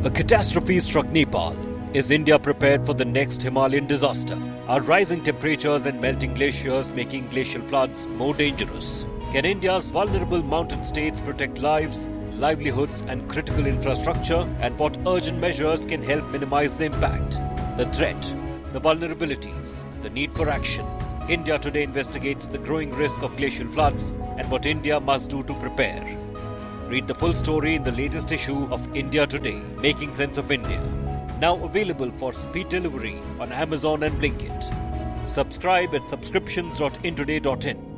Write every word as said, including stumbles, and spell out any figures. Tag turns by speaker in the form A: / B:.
A: A catastrophe struck Nepal. Is India prepared for the next Himalayan disaster? Are rising temperatures and melting glaciers making glacial floods more dangerous? Can India's vulnerable mountain states protect lives, livelihoods and critical infrastructure? And what urgent measures can help minimize the impact? The threat, the vulnerabilities, the need for action. India Today investigates the growing risk of glacial floods and what India must do to prepare. Read the full story in the latest issue of India Today, Making Sense of India. Now available for speed delivery on Amazon and Blinkit. Subscribe at subscriptions dot intoday dot in.